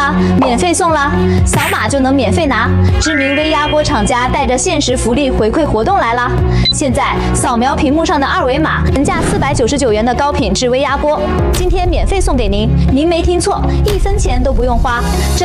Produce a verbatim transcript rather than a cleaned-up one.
啦，免费送啦，扫码就能免费拿。知名微压锅厂家带着限时福利回馈活动来啦！现在扫描屏幕上的二维码，原价四百九十九元的高品质微压锅，今天免费送给您。您没听错，一分钱都不用花。这